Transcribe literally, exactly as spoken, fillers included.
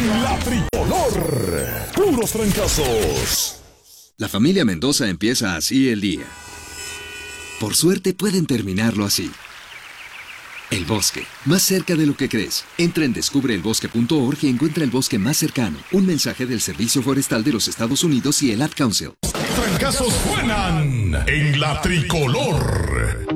En la tricolor, puros trancazos. La familia Mendoza empieza así el día. Por suerte pueden terminarlo así. El bosque, más cerca de lo que crees. Entra en descubre el bosque punto org y encuentra el bosque más cercano. Un mensaje del Servicio Forestal de los Estados Unidos y el Ad Council. Trancazos suenan en la tricolor.